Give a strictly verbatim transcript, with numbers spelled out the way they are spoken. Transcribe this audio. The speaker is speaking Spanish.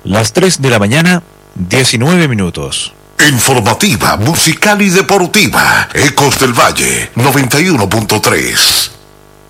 Las tres de la mañana, diecinueve minutos. Informativa, musical y deportiva. Ecos del Valle, noventa y uno punto tres.